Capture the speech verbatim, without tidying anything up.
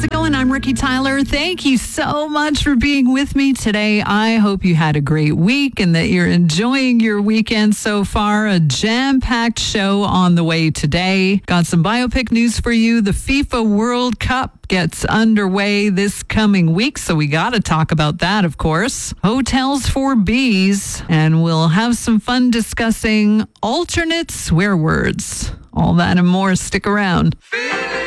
How's it going? I'm Ricky Tyler. Thank you so much for being with me today. I hope you had a great week and that you're enjoying your weekend so far. A jam-packed show on the way today. Got some biopic news for you. The FIFA World Cup gets underway this coming week, so we got to talk about that, of course. Hotels for Bees, and we'll have some fun discussing alternate swear words. All that and more. Stick around.